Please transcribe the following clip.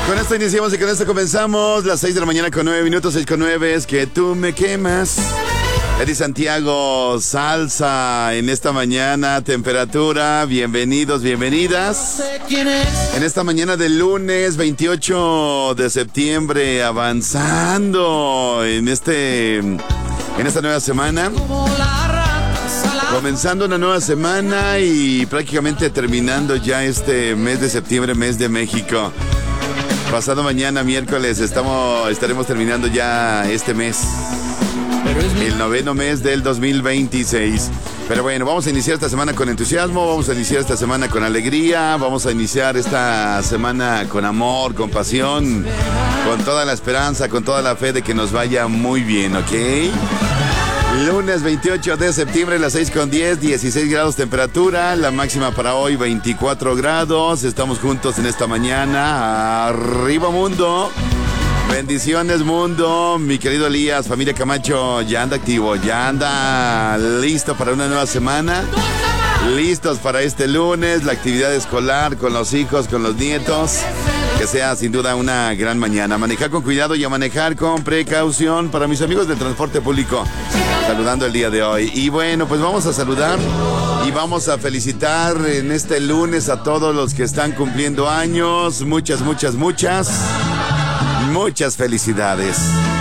Con esto iniciamos y con esto comenzamos. Las 6 de la mañana con 9 minutos, 6 con 9, es que tú me quemas. Eddie Santiago, salsa en esta mañana, temperatura, bienvenidos, bienvenidas. En esta mañana del lunes 28 de septiembre, avanzando en esta nueva semana. Comenzando una nueva semana y prácticamente terminando ya este mes de septiembre, mes de México. Pasado mañana, miércoles, estaremos terminando ya este mes. El 9º mes del 2026. Pero bueno, vamos a iniciar esta semana con entusiasmo, vamos a iniciar esta semana con alegría, vamos a iniciar esta semana con amor, con pasión, con toda la esperanza, con toda la fe de que nos vaya muy bien, ¿ok? Lunes 28 de septiembre, las 6 con 10, 16 grados temperatura, la máxima para hoy 24 grados, estamos juntos en esta mañana, arriba mundo. Bendiciones mundo, mi querido Elías, familia Camacho, ya anda activo, ya anda listo para una nueva semana, listos para este lunes, la actividad escolar con los hijos, con los nietos, que sea sin duda una gran mañana. Manejar con cuidado y a manejar con precaución para mis amigos del transporte público, saludando el día de hoy. Y bueno, pues vamos a saludar y vamos a felicitar en este lunes a todos los que están cumpliendo años, muchas felicidades.